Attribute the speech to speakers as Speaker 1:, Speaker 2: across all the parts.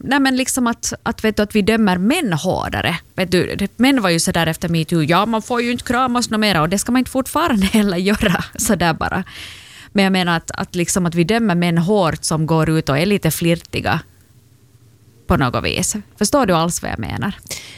Speaker 1: nej men liksom att vet du, att vi dömer män hårdare. Vet du, män var ju så där efter MeToo. Ja, man får ju inte kramas något mera och det ska man inte fortfarande heller göra så där bara. Men jag menar att liksom att vi dömer män hårt som går ut och är lite flirtiga på något vis. Förstår du alls vad jag menar?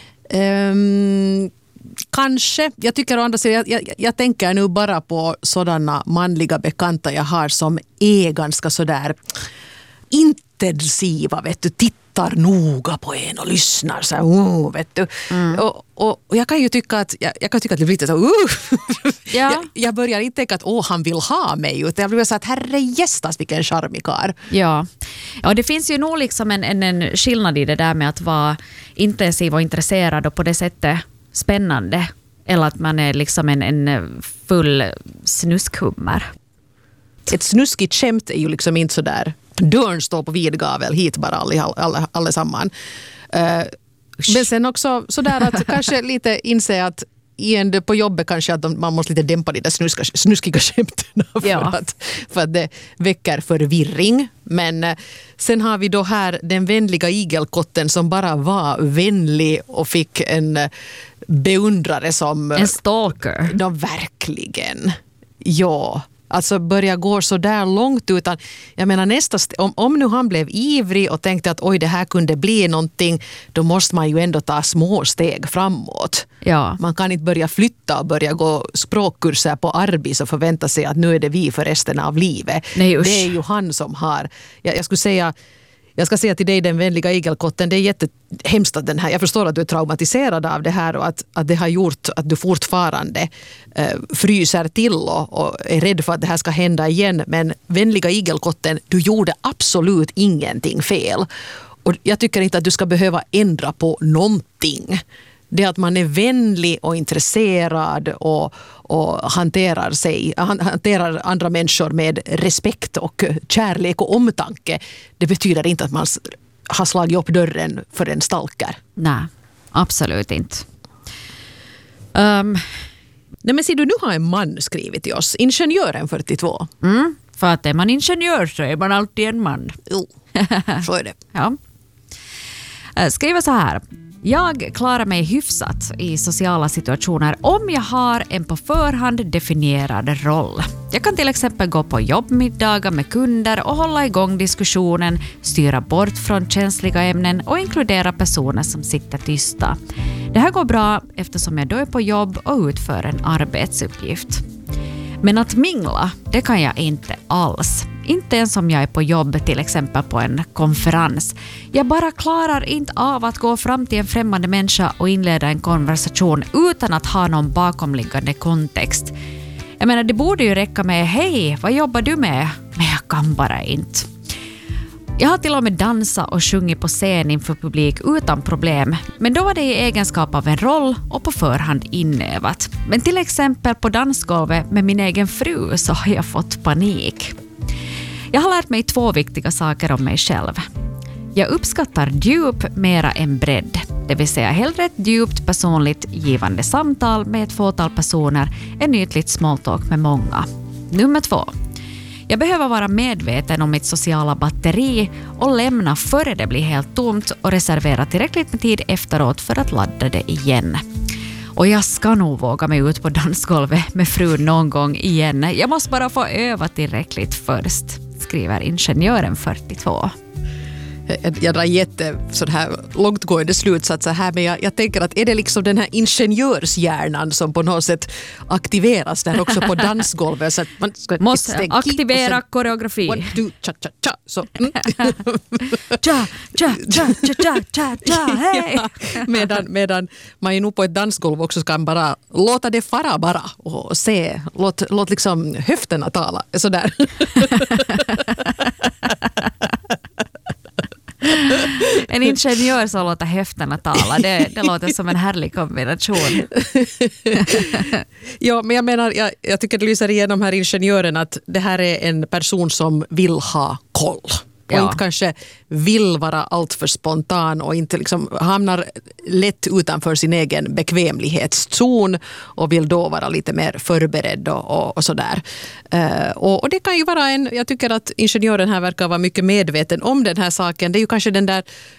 Speaker 2: Kanske. Jag tycker å andra sidan, jag tänker nu bara på sådana manliga bekanta jag har som är ganska sådär intensiva, vet du, tittar noga på en och lyssnar så här, vet du. Och jag kan ju tycka att det blir lite så
Speaker 1: Ja.
Speaker 2: jag börjar inte tänka att han vill ha mig, utan jag blir så att herrejästas vilken charmig karl.
Speaker 1: Ja, det finns ju nog liksom en skillnad i det där med att vara intensiv och intresserad och på det sättet spännande, eller att man är liksom en full snuskhummer.
Speaker 2: Ett snuskigt skämt är ju liksom inte så där dörren står på vidgavel hit bara allesamman. Men sen också så där att kanske lite inse att på jobbet kanske att man måste lite dämpa de där snuskiga skämten för att det väcker förvirring. Men sen har vi då här den vänliga igelkotten som bara var vänlig och fick en beundrare som...
Speaker 1: En stalker.
Speaker 2: Ja, verkligen. Ja, alltså börja gå så där långt, utan jag menar om nu han blev ivrig och tänkte att oj, det här kunde bli någonting, då måste man ju ändå ta små steg framåt.
Speaker 1: Ja.
Speaker 2: Man kan inte börja flytta och börja gå språkkurser på Arbis och förvänta sig att nu är det vi för resten av livet.
Speaker 1: Nej, usch.
Speaker 2: Det är ju han som har... Jag ska säga till dig, den vänliga igelkotten, det är jättehemskt att jag förstår att du är traumatiserad av det här och att det har gjort att du fortfarande fryser till och är rädd för att det här ska hända igen. Men vänliga igelkotten, du gjorde absolut ingenting fel. Och jag tycker inte att du ska behöva ändra på någonting. Det att man är vänlig och intresserad och hanterar andra människor med respekt och kärlek och omtanke, det betyder inte att man har slagit upp dörren för en stalker.
Speaker 1: Nej, absolut inte.
Speaker 2: Nej, men ser du, nu har en man skrivit till oss, ingenjören 42.
Speaker 1: För att är man ingenjör så är man alltid en man.
Speaker 2: Jo, så är det.
Speaker 1: Ja. Skriver så här: jag klarar mig hyfsat i sociala situationer om jag har en på förhand definierad roll. Jag kan till exempel gå på jobbmiddagar med kunder och hålla igång diskussionen, styra bort från känsliga ämnen och inkludera personer som sitter tysta. Det här går bra eftersom jag då är på jobb och utför en arbetsuppgift. Men att mingla, det kan jag inte alls. Inte ens om jag är på jobb, till exempel på en konferens. Jag bara klarar inte av att gå fram till en främmande människa och inleda en konversation utan att ha någon bakomliggande kontext. Jag menar, det borde ju räcka med hej, vad jobbar du med? Men jag kan bara inte. Jag har till och med dansat och sjungit på scen inför publik utan problem, men då var det i egenskap av en roll och på förhand inövat. Men till exempel på dansgolvet med min egen fru så har jag fått panik. Jag har lärt mig 2 viktiga saker om mig själv. Jag uppskattar djup mera än bredd, det vill säga hellre ett djupt personligt givande samtal med ett fåtal personer än ytligt smalltalk med många. Nummer 2. Jag behöver vara medveten om mitt sociala batteri och lämna före det blir helt tomt och reservera tillräckligt med tid efteråt för att ladda det igen. Och jag ska nog våga mig ut på dansgolvet med frun någon gång igen. Jag måste bara få öva tillräckligt först, skriver ingenjören 42.
Speaker 2: Jag drar sån här långtgående slutsatser här, men jag tänker att är det liksom den här ingenjörshjärnan som på något sätt aktiveras där också på dansgolvet, så att man ska
Speaker 1: måste aktivera koreografi.
Speaker 2: 1, 2, cha cha cha, så.
Speaker 1: Cha cha cha cha cha cha, hej.
Speaker 2: Ja, medan man är nog på ett dansgolv också ska bara låta det fara bara och se, låt liksom höfterna tala sådär.
Speaker 1: En ingenjör som låter höfterna tala, det låter som en härlig kombination.
Speaker 2: Ja, men jag menar, jag tycker det lyser igenom här ingenjören att det här är en person som vill ha koll. Och inte kanske vill vara allt för spontan och inte liksom hamnar lätt utanför sin egen bekvämlighetszon och vill då vara lite mer förberedd och sådär. Och det kan ju vara jag tycker att ingenjören här verkar vara mycket medveten om den här saken. Det är ju kanske den där